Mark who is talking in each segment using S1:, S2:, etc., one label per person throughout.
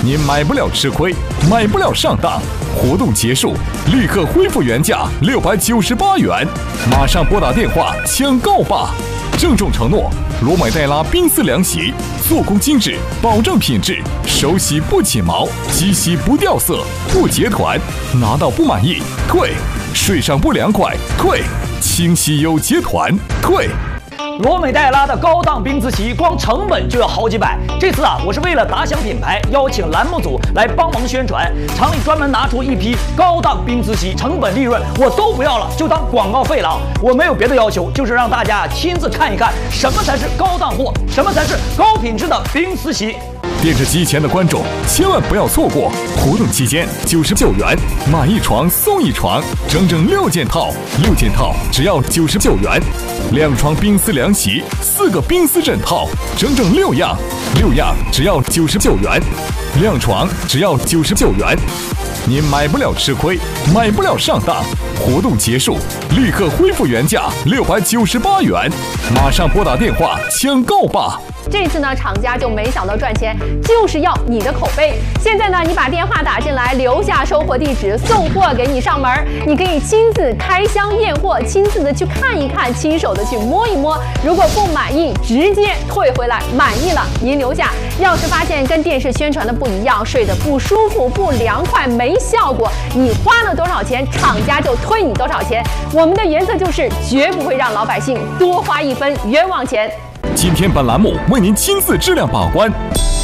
S1: 您买不了吃亏，买不了上当。活动结束，立刻恢复原价698元，马上拨打电话抢购吧！郑重承诺，罗美黛拉冰丝凉席，做工精致，保证品质，手洗不起毛，机洗不掉色，不结团，拿到不满意退，睡上不凉快退，清洗有结团退。
S2: 罗美黛拉的高档冰丝席，光成本就要好几百。这次我是为了打响品牌，邀请栏目组来帮忙宣传。厂里专门拿出一批高档冰丝席，成本利润我都不要了，就当广告费了。我没有别的要求，就是让大家亲自看一看什么才是高档货，什么才是高品质的冰丝席。
S1: 电视机前的观众千万不要错过！活动期间99元，买一床送一床，整整6件套，6件套只要99元。2床冰丝凉席，4个冰丝枕套，整整6样，6样只要99元，2床只要99元。您买不了吃亏，买不了上当。活动结束，立刻恢复原价698元，马上拨打电话抢购吧！
S3: 这次呢，厂家就没想到赚钱，就是要你的口碑。现在呢，你把电话打进来，留下收货地址，送货给你上门。你可以亲自开箱验货，亲自的去看一看，亲手的去摸一摸。如果不满意，直接退回来；满意了，您留下。要是发现跟电视宣传的不一样，睡得不舒服、不凉快、没效果，你花了多少钱，厂家就退你多少钱。我们的原则就是绝不会让老百姓多花1分冤枉钱。
S1: 今天本栏目为您亲自质量把关，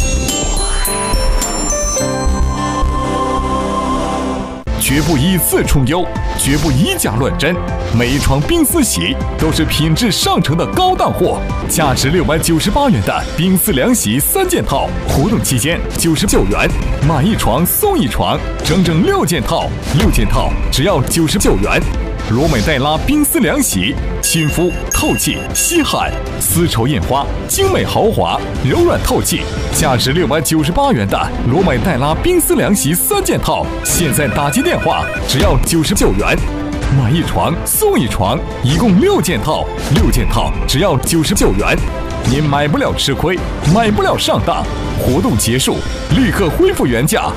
S1: 绝不以次充优，绝不以假乱真。每一床冰丝席都是品质上乘的高档货，价值698元的冰丝凉席3件套，活动期间99元，买一床送一床，整整6件套，6件套只要99元。罗美黛拉冰丝凉席，亲肤透气吸汗，丝绸印花，精美豪华，柔软透气。价值698元的罗美黛拉冰丝凉席3件套，现在打击电话只要99元，买一床送一床，一共6件套，6件套只要99元。您买不了吃亏，买不了上当。活动结束，立刻恢复原价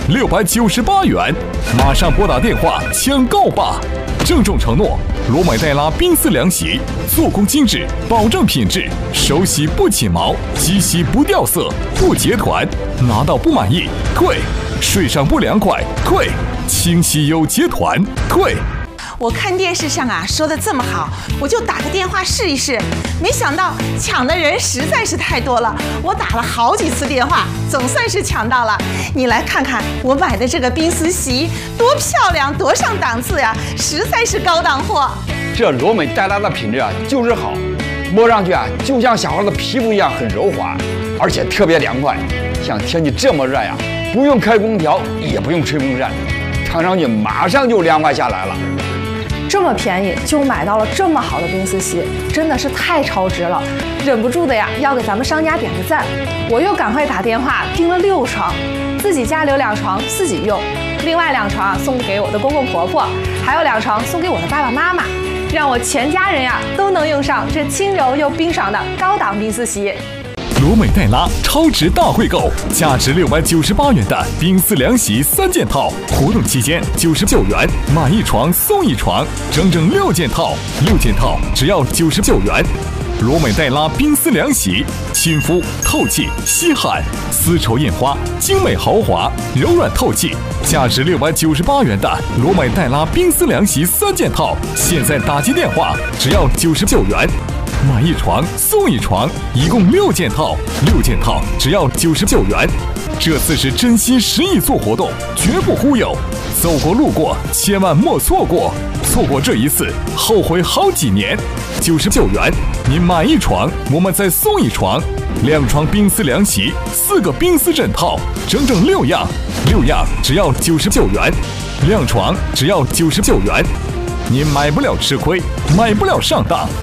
S1: 698元，马上拨打电话抢购吧！郑重承诺，罗美黛拉冰丝凉席，做工精致，保证品质，手洗不起毛，机洗不掉色，不结团，拿到不满意退，睡上不凉快退，清洗有结团退。
S4: 我看电视上说的这么好，我就打个电话试一试。没想到抢的人实在是太多了，我打了好几次电话，总算是抢到了。你来看看我买的这个冰丝席，多漂亮，多上档次呀，实在是高档货。
S5: 这罗美黛拉的品质就是好，摸上去就像小孩的皮肤一样很柔滑，而且特别凉快。像天气这么热不用开空调，也不用吹风扇，躺上去马上就凉快下来了。
S6: 这么便宜就买到了这么好的冰丝席，真的是太超值了，忍不住的要给咱们商家点个赞。我又赶快打电话订了6床，自己家留2床自己用，另外2床送给我的公公婆婆，还有2床送给我的爸爸妈妈，让我全家人都能用上这轻柔又冰爽的高档冰丝席。
S1: 罗美黛拉超值大惠购，价值698元的冰丝凉席3件套，活动期间99元，买一床送一床，整整6件套，6件套只要99元。罗美黛拉冰丝凉席，亲肤透气吸汗，丝绸印花，精美豪华，柔软透气。价值698元的罗美黛拉冰丝凉席3件套，现在打击电话只要99元。买一床送一床，一共6件套，6件套只要99元。这次是真心实意做活动，绝不忽悠。走过路过，千万莫错过，错过这一次，后悔好几年。99元，您买一床，我们再送一床，2床冰丝凉席，4个冰丝枕套，整整6样，6样只要99元，2床只要99元。您买不了吃亏，买不了上当。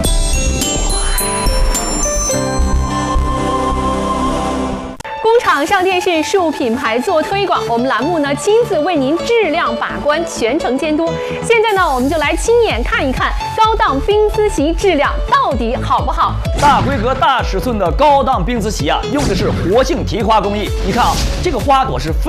S3: 工厂上电视，树品牌做推广，我们栏目呢亲自为您质量把关，全程监督。现在呢，我们就来亲眼看一看高档冰丝席质量到底好不好。
S2: 大规格、大尺寸的高档冰丝席用的是活性提花工艺。你看这个花朵是